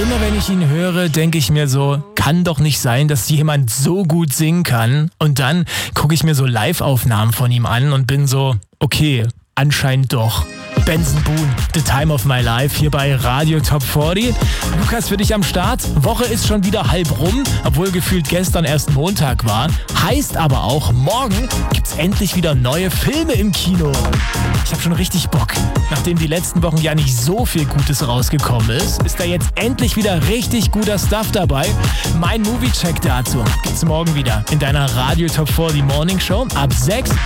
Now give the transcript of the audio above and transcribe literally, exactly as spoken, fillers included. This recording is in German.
Immer wenn ich ihn höre, denke ich mir so, kann doch nicht sein, dass jemand so gut singen kann. Und dann gucke ich mir so Live-Aufnahmen von ihm an und bin so, okay, anscheinend doch. Benson Boone, The Time of My Life, hier bei Radio Top vierzig. Lukas für dich am Start. Woche ist schon wieder halb rum, obwohl gefühlt gestern erst Montag war. Heißt aber auch, morgen gibt's endlich wieder neue Filme im Kino. Ich habe schon richtig Bock. Nachdem die letzten Wochen ja nicht so viel Gutes rausgekommen ist, ist da jetzt endlich wieder richtig guter Stuff dabei. Mein Movie-Check dazu gibt's morgen wieder in deiner Radio Top vierzig Morning Show ab sechs.